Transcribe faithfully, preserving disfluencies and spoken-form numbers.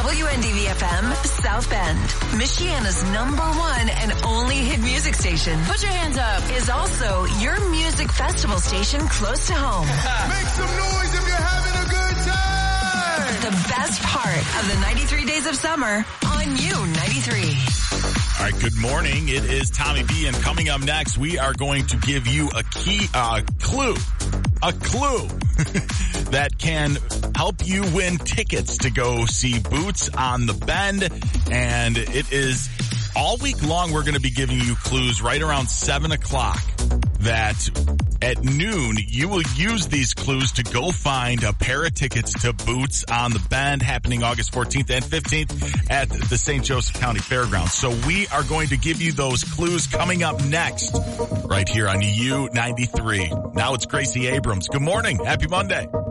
W N D V F M, South Bend, Michiana's number one and only hit music station. Put your hands up. Is also your music festival station close to home. Make some noise if you're having a good time. The best part of the ninety-three days of summer on U ninety-three. All right, good morning. It is Tommy B, and coming up next, we are going to give you a key, uh, clue, a clue that can help you win tickets to go see Boots on the Bend. And it is all week long. We're going to be giving you clues right around seven o'clock that at noon, you will use these clues to go find a pair of tickets to Boots on the Bend, happening August fourteenth and fifteenth at the Saint Joseph County Fairgrounds. So we are going to give you those clues coming up next right here on U ninety-three. Now it's Gracie Abrams. Good morning. Happy Monday.